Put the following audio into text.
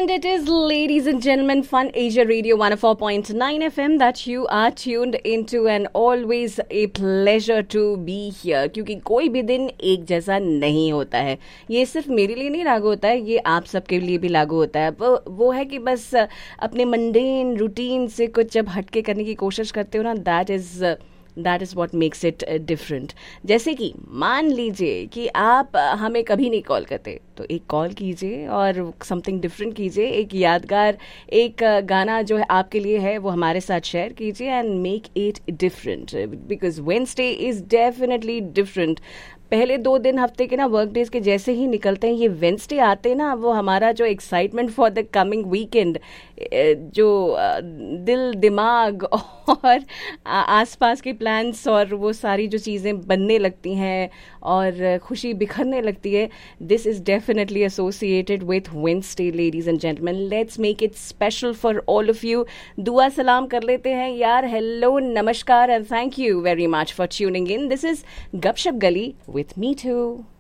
And it is, ladies and gentlemen, Fun Asia Radio 104.9 FM that you are tuned into, and always a pleasure to be here. क्योंकि कोई भी दिन एक जैसा नहीं होता है. ये सिर्फ मेरे लिए नहीं लागू होता है, ये आप सबके लिए भी लागू होता है. वो है कि बस अपने मंडेन रूटीन से कुछ जब हटके करने की कोशिश करते हो ना, that is what makes it different. जैसे कि मान लीजिए कि आप हमें कभी नहीं कॉल करते, तो एक कॉल कीजिए और समथिंग डिफरेंट कीजिए. एक यादगार एक गाना जो है आपके लिए है वो हमारे साथ शेयर कीजिए and make it different, because Wednesday is definitely different. पहले 2 दिन हफ्ते के ना वर्क डेज के जैसे ही निकलते हैं, ये वेडनेसडे आते हैं ना, वो हमारा जो excitement for the coming weekend, जो दिल दिमाग और आसपास के प्लान्स और वो सारी जो चीज़ें बनने लगती हैं और खुशी बिखरने लगती है, this is definitely associated with Wednesday. Ladies and gentleman, let's make it special for all of you. दुआ सलाम कर लेते हैं यार. हेलो, नमस्कार, and thank you very much for tuning in. This is गपशप गली with me too.